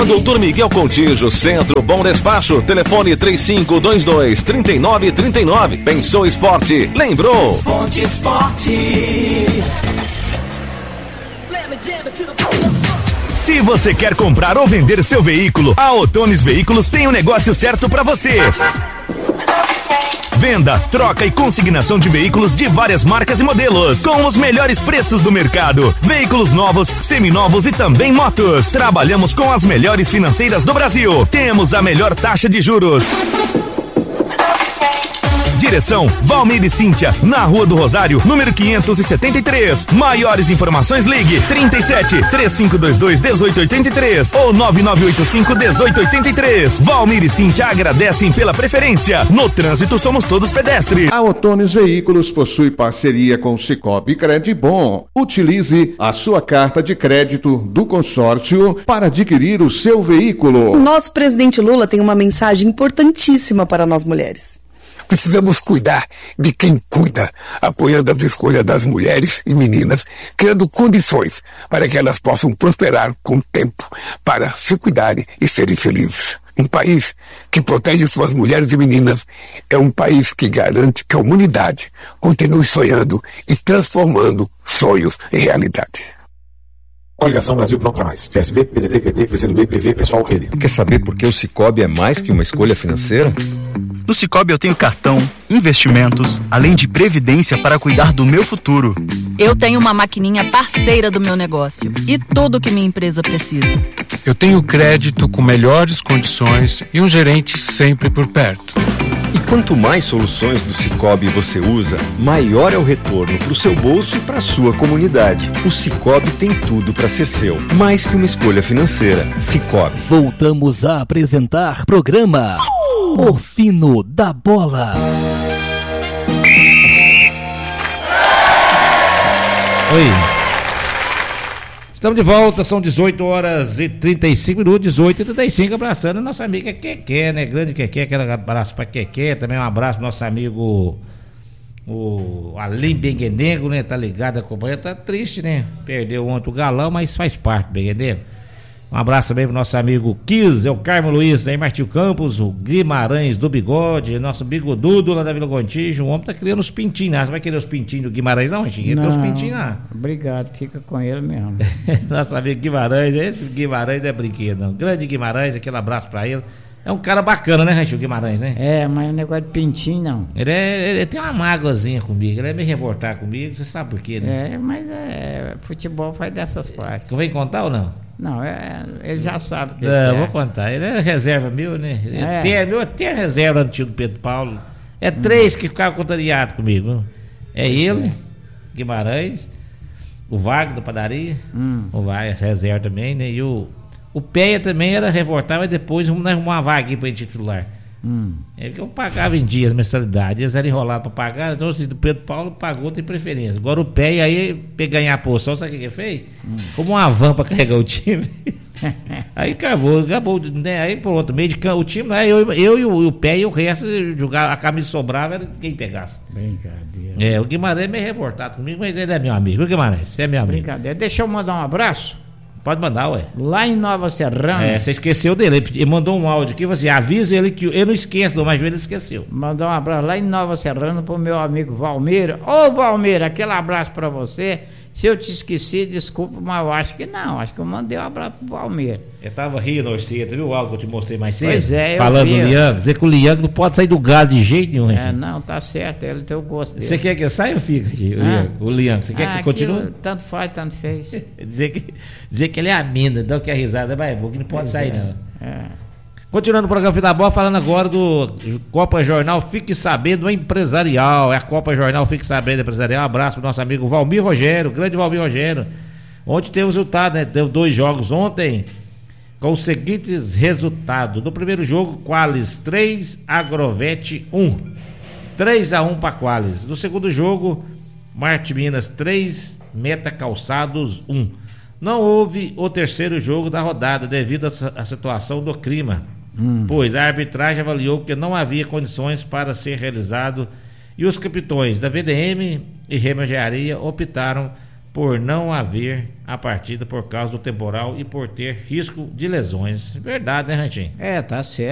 Rua Doutor Miguel Contígio, Centro, Bom Despacho, telefone 3522-3939. Pensou esporte, lembrou? Fonte Esporte. Se você quer comprar ou vender seu veículo, a Otones Veículos tem o negócio certo para você. Venda, troca e consignação de veículos de várias marcas e modelos, com os melhores preços do mercado. Veículos novos, seminovos e também motos. Trabalhamos com as melhores financeiras do Brasil. Temos a melhor taxa de juros. Direção Valmir e Cíntia, na Rua do Rosário, número 573. Maiores informações, ligue 37 3522 1883 ou 9985 1883. Valmir e Cíntia agradecem pela preferência. No trânsito somos todos pedestres. A Otones Veículos possui parceria com o Cicobi Credibom. Utilize a sua carta de crédito do consórcio para adquirir o seu veículo. O nosso presidente Lula tem uma mensagem importantíssima para nós mulheres. Precisamos cuidar de quem cuida, apoiando as escolhas das mulheres e meninas, criando condições para que elas possam prosperar com o tempo, para se cuidarem e serem felizes. Um país que protege suas mulheres e meninas é um país que garante que a humanidade continue sonhando e transformando sonhos em realidade. Coligação Brasil Pronto pra Mais. PSB, PDT, PT, PCdoB, PV, Pessoal, Rede. Quer saber por que o Cicobi é mais que uma escolha financeira? No Cicobi eu tenho cartão, investimentos, além de previdência para cuidar do meu futuro. Eu tenho uma maquininha parceira do meu negócio e tudo que minha empresa precisa. Eu tenho crédito com melhores condições e um gerente sempre por perto. E quanto mais soluções do Cicobi você usa, maior é o retorno para o seu bolso e para a sua comunidade. O Cicobi tem tudo para ser seu, mais que uma escolha financeira. Cicobi. Voltamos a apresentar programa O Fino da Bola. Oi. Estamos de volta, são 18 horas e 35 minutos, 18h35, abraçando a nossa amiga Keké, né? Grande Keké, aquele abraço pra Keké, também um abraço pro nosso amigo o Alim Benguenego, né? Tá ligado, acompanha, tá triste, né? Perdeu ontem o galão, mas faz parte, Benguenego. Um abraço também pro nosso amigo Kiz, é o Carmo Luiz, aí Martinho Campos, o Guimarães do Bigode, nosso bigodudo lá da Vila Gontijo. O homem tá criando os pintinhos, né? Você vai querer os pintinhos do Guimarães, não, Martinho? Ele tem os pintinhos lá. Obrigado, fica com ele mesmo. Nosso amigo Guimarães, esse Guimarães não é brinquedo, não. Grande Guimarães, aquele abraço pra ele. É um cara bacana, né, Rancho Guimarães, né? É, mas o negócio de pintinho, não. Ele tem uma mágoazinha comigo, ele é meio revoltar comigo, você sabe por quê, né? É, mas futebol faz dessas partes. Tu vem contar ou não? Não, ele já sabe o que eu vou contar. Ele é reserva meu, né? Meu até reserva antigo do Pedro Paulo. É três que ficaram contrariados comigo. É ele, Guimarães, o Wagner da padaria, o Wagner reserva também, né? E o Peia também era revoltado, mas depois arrumou uma vaga para ele titular. É porque eu pagava em dias mensalidade, eles eram enrolados para pagar, então assim, do Pedro Paulo pagou, tem preferência. Agora o pé, aí ganhar a posição, sabe o que ele fez? Como uma van para carregar o time. Aí acabou, né? Aí pronto, meio de campo, o time lá, eu e o pé e o resto, jogar, a camisa sobrava, era quem pegasse. Brincadeira. O Guimarães é meio revoltado comigo, mas ele é meu amigo. O Guimarães, você é meu amigo. Brincadeira. Deixa eu mandar um abraço. Pode mandar, ué. Lá em Nova Serrana. Você esqueceu dele. Ele mandou um áudio aqui, você avisa ele que ele não esquece, mas ele esqueceu. Mandar um abraço lá em Nova Serrana pro meu amigo Valmir. Ô Valmir, aquele abraço pra você. Se eu te esqueci, desculpa, mas eu acho que não. Acho que eu mandei um abraço pro Valmir. Eu tava rindo, você viu o áudio que eu te mostrei mais cedo? Pois é, falando do Liang, dizer que o Liang não pode sair do gado de jeito nenhum. Não, tá certo, ele tem o gosto dele. Você quer que saia ou fica, o Liang? Você quer que continue? Tanto faz, tanto fez. dizer que ele é a mina, dá que a risada vai bom, que não pode sair, não. Continuando o programa Fim da Bola, falando agora do Copa Jornal Fique Sabendo Empresarial. É a Copa Jornal Fique Sabendo Empresarial. Um abraço pro nosso amigo Valmir Rogério, grande Valmir Rogério. Ontem teve os resultados, né? Teve 2 jogos ontem, com os seguintes resultados. No primeiro jogo, Qualis 3, Agrovete 1. 3-1 para Qualis. No segundo jogo, Marte Minas 3, Meta Calçados 1. Não houve o terceiro jogo da rodada devido à situação do clima. Pois a arbitragem avaliou que não havia condições para ser realizado e os capitões da VDM e Remo Engenharia optaram por não haver a partida por causa do temporal e por ter risco de lesões. Verdade, né, Rantinho? Tá certo.